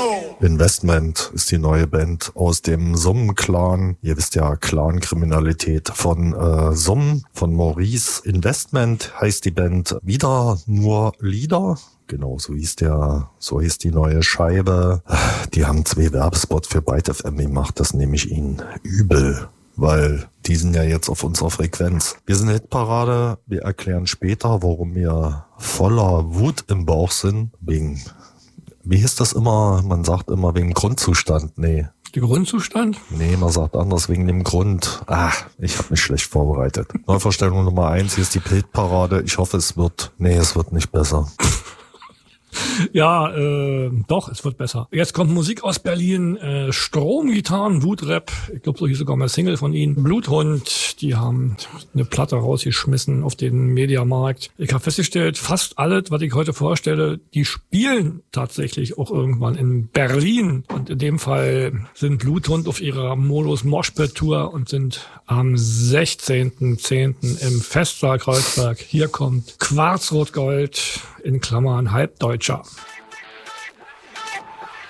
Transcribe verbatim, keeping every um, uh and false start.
Investment ist die neue Band aus dem Summen-Clan. Ihr wisst ja, Clan-Kriminalität von äh, Summen, von Maurice. Investment heißt die Band. Wieder nur Lieder. Genau, so hieß der, so hieß die neue Scheibe. Die haben zwei Werbespots für Byte F M gemacht, das nehme ich ihnen übel, weil die sind ja jetzt auf unserer Frequenz. Wir sind Hitparade, wir erklären später, warum wir voller Wut im Bauch sind, wegen, wie hieß das immer, man sagt immer wegen Grundzustand, nee. Der Grundzustand? Nee, man sagt anders, wegen dem Grund. Ah, ich habe mich schlecht vorbereitet. Neuvorstellung Nummer eins, hier ist die Hitparade, ich hoffe es wird, nee, es wird nicht besser. Ja, äh, doch, es wird besser. Jetzt kommt Musik aus Berlin, äh, Stromgitarren, Wutrap, ich glaube, so hieß sogar mal Single von ihnen. Bluthund, die haben eine Platte rausgeschmissen auf den Mediamarkt. Ich habe festgestellt, fast alles, was ich heute vorstelle, die spielen tatsächlich auch irgendwann in Berlin. Und in dem Fall sind Bluthund auf ihrer Modus Moshpit Tour und sind am sechzehnten zehnten im Festsaal Kreuzberg. Hier kommt Quarzrot-Gold in Klammern Halbdeutscher.